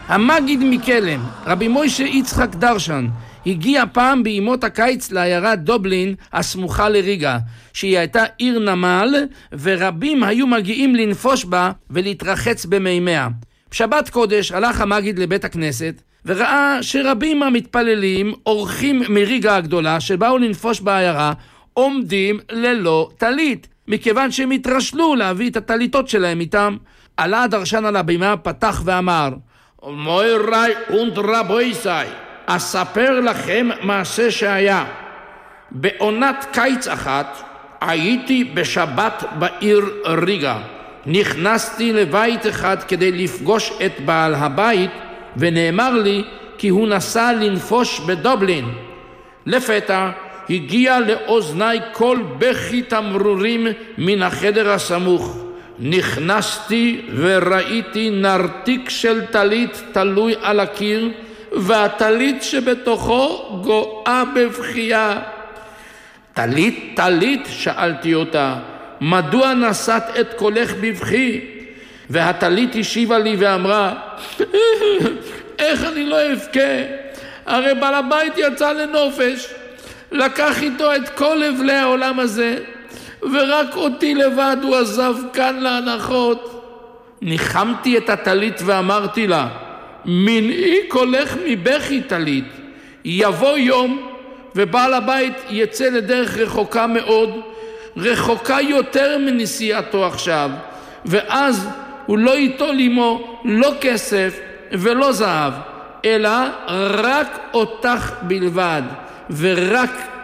המגיד מקלם, רבי מוישה יצחק דרשן, הגיע פעם בימות הקיץ לעיירת דובלין הסמוכה לריגה, שהיא הייתה עיר נמל, ורבים היו מגיעים לנפוש בה ולהתרחץ במימיה. בשבת קודש הלך המגיד לבית הכנסת, וראה שרבים המתפללים, אורחים מריגה הגדולה שבאו לנפוש בעיירה, עומדים ללא טלית, מכיוון שהם התרשלו להביא את הטליתות שלהם איתם. עלה הדרשן על הבימה, פתח ואמר, מויראי und רבויסאי, אספר לכם מעשה שהיה. בעונת קיץ אחת הייתי בשבת בעיר ריגה. נכנסתי לבית אחד כדי לפגוש את בעל הבית, ונאמר לי כי הוא נסע לנפוש בדובלין. לפתע הגיע לאוזני כל בכי תמרורים מן החדר הסמוך. נכנסתי וראיתי נרתיק של טלית תלוי על הקיר, והטלית שבתוכו גואה בבכייה. טלית, טלית, שאלתי אותה, מדוע נשאת את קולך בבכי? והטלית השיבה לי ואמרה, איך אני לא אבכה? הרי בעל הבית יצא לנופש, לקח איתו את כל אבלי העולם הזה, ורק אותי לבד הוא עזב כאן להנחות. ניחמתי את הטלית ואמרתי לה, מנעי קולך מבכי טלית. יבוא יום ובעל הבית יצא לדרך רחוקה מאוד, רחוקה יותר מנסיעתו עכשיו, ואז הוא לא ייטול עמו לא כסף ולא זהב, אלא רק אותך בלבד, ורק